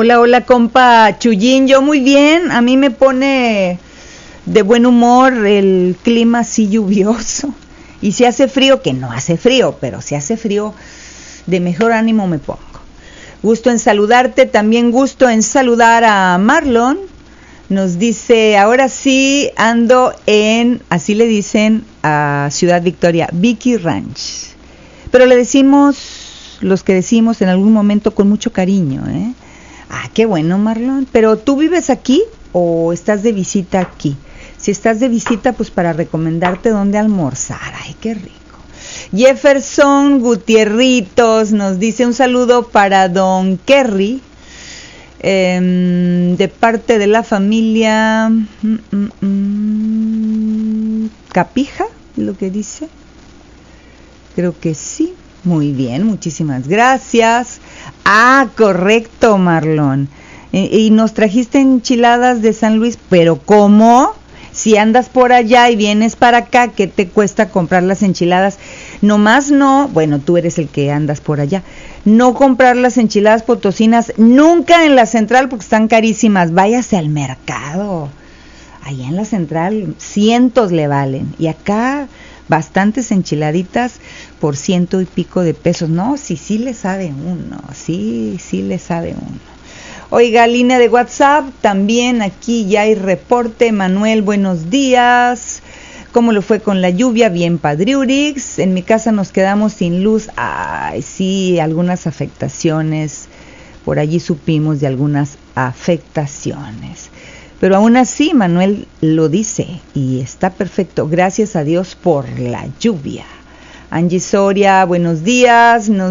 Hola, hola, compa Chuyín. Yo muy bien. A mí me pone de buen humor el clima así lluvioso. Y si hace frío, que no hace frío, pero si hace frío, de mejor ánimo me pongo. Gusto en saludarte, también gusto en saludar a Marlon. Nos dice, ahora sí ando en, así le dicen a Ciudad Victoria, Vicky Ranch. Pero le decimos, los que decimos en algún momento con mucho cariño, ¿eh? Ah, qué bueno, Marlon. ¿Pero tú vives aquí o estás de visita aquí? Si estás de visita, pues para recomendarte dónde almorzar. Ay, qué rico. Jefferson Gutierritos nos dice un saludo para don Kerry, de parte de la familia Capija, lo que dice. Creo que sí. Muy bien, muchísimas gracias. Ah, correcto, Marlon. Y nos trajiste enchiladas de San Luis, pero ¿cómo? Si andas por allá y vienes para acá, ¿qué te cuesta comprar las enchiladas? Nomás no, bueno, tú eres el que andas por allá, no comprar las enchiladas potosinas nunca en la central porque están carísimas. Váyase al mercado. Allá en la central cientos le valen. Y acá bastantes enchiladitas por 100 y pico de pesos. No, sí le sabe uno, sí le sabe uno. Oiga, línea de WhatsApp, también aquí ya hay reporte. Manuel, buenos días. ¿Cómo lo fue con la lluvia? Bien, Padriurix. En mi casa nos quedamos sin luz. Ay, sí, algunas afectaciones. Por allí supimos de algunas afectaciones. Pero aún así, Manuel lo dice y está perfecto. Gracias a Dios por la lluvia. Angie Soria, buenos días.